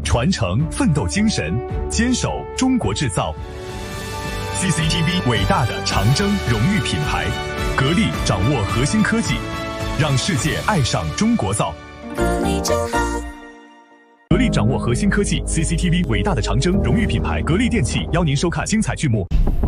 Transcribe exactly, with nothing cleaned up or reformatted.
传承奋斗精神，坚守中国制造。C C T V 伟大的长征荣誉品牌，格力掌握核心科技，让世界爱上中国造。 格力真好。 格力掌握核心科技 ，C C T V 伟大的长征荣誉品牌，格力电器邀您收看精彩剧目。